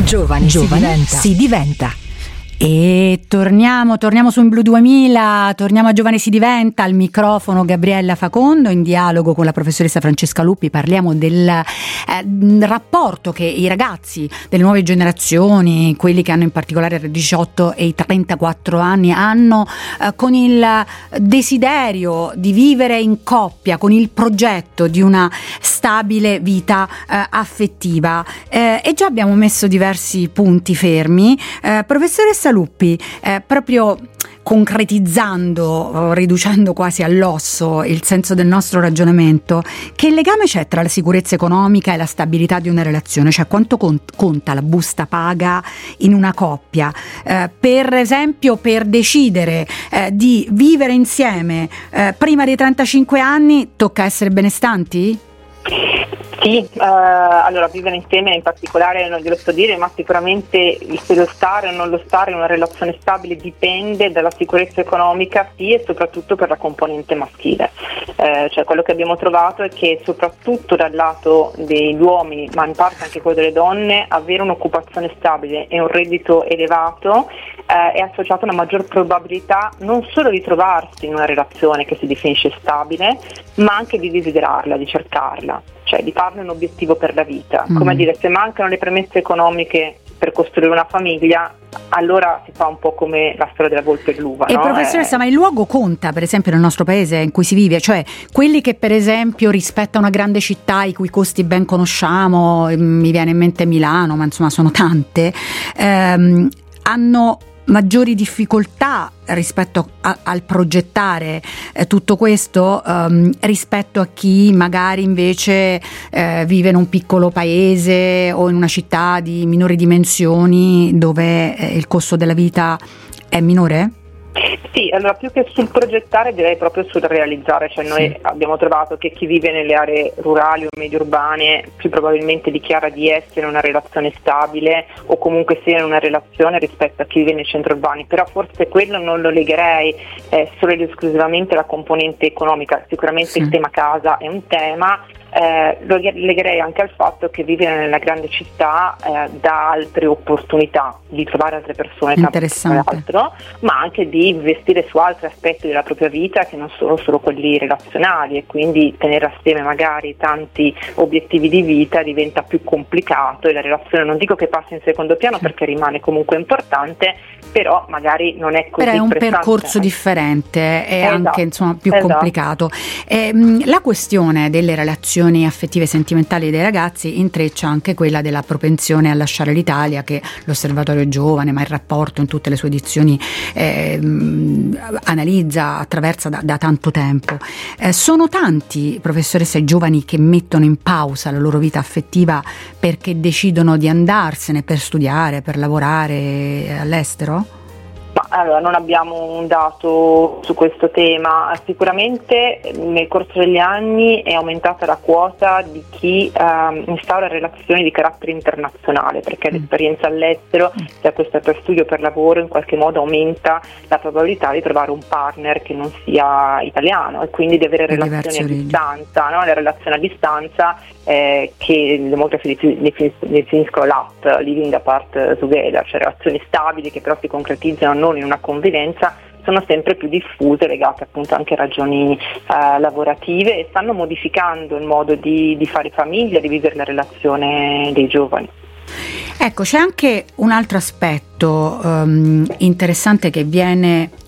Giovani si diventa. E torniamo su In Blu 2000, torniamo a Giovane si diventa, al microfono Gabriella Facondo, in dialogo con la professoressa Francesca Luppi. Parliamo del rapporto che i ragazzi delle nuove generazioni, quelli che hanno in particolare 18 e i 34 anni, hanno con il desiderio di vivere in coppia, con il progetto di una stabile vita affettiva, e già abbiamo messo diversi punti fermi. Professoressa Luppi, proprio concretizzando, riducendo quasi all'osso il senso del nostro ragionamento, che legame c'è tra la sicurezza economica e la stabilità di una relazione? Cioè, quanto conta la busta paga in una coppia? Per esempio, per decidere di vivere insieme prima dei 35 anni tocca essere benestanti? Sì, allora vivere insieme in particolare non glielo so dire, ma sicuramente se lo stare o non lo stare in una relazione stabile dipende dalla sicurezza economica, sì, e soprattutto per la componente maschile. Cioè quello che abbiamo trovato è che soprattutto dal lato degli uomini, ma in parte anche quello delle donne, avere un'occupazione stabile e un reddito elevato è associato a una maggior probabilità non solo di trovarsi in una relazione che si definisce stabile, ma anche di desiderarla, di cercarla, cioè di farne un obiettivo per la vita. Come dire, se mancano le premesse economiche per costruire una famiglia, allora si fa un po' come la storia della volpe e l'uva. E no? Professoressa, ma il luogo conta, per esempio, nel nostro paese in cui si vive? Cioè, quelli che per esempio rispetto a una grande città i cui costi ben conosciamo, mi viene in mente Milano, ma insomma sono tante, hanno maggiori difficoltà rispetto al progettare tutto questo rispetto a chi magari invece vive in un piccolo paese o in una città di minori dimensioni dove il costo della vita è minore? Sì, allora più che sul progettare direi proprio sul realizzare, cioè noi abbiamo trovato che chi vive nelle aree rurali o medio urbane più probabilmente dichiara di essere in una relazione stabile o comunque sia in una relazione rispetto a chi vive nei centri urbani, però forse quello non lo legherei solo ed esclusivamente alla componente economica. Sicuramente il tema casa è un tema, lo legherei anche al fatto che vivere nella grande città dà altre opportunità di trovare altre persone, altro, ma anche di investire su altri aspetti della propria vita che non sono solo quelli relazionali, e quindi tenere assieme magari tanti obiettivi di vita diventa più complicato e la relazione, non dico che passa in secondo piano perché rimane comunque importante, però magari non è così. Però è un percorso differente e anche insomma più complicato. La questione delle relazioni affettive e sentimentali dei ragazzi intreccia anche quella della propensione a lasciare l'Italia, che l'Osservatorio Giovane, ma il rapporto in tutte le sue edizioni analizza, attraversa da tanto tempo. Sono tanti, professoressa, i giovani che mettono in pausa la loro vita affettiva perché decidono di andarsene per studiare, per lavorare all'estero? Allora, non abbiamo un dato su questo tema. Sicuramente nel corso degli anni è aumentata la quota di chi instaura relazioni di carattere internazionale, perché l'esperienza all'estero, sia questa per studio o per lavoro, in qualche modo aumenta la probabilità di trovare un partner che non sia italiano e quindi di avere relazioni a distanza, no? Le relazioni a distanza che le demografi definiscono LAT, Living Apart Together, cioè relazioni stabili che però si concretizzano non in una convivenza, sono sempre più diffuse, legate appunto anche a ragioni lavorative, e stanno modificando il modo di fare famiglia, di vivere la relazione dei giovani. Ecco, c'è anche un altro aspetto interessante che viene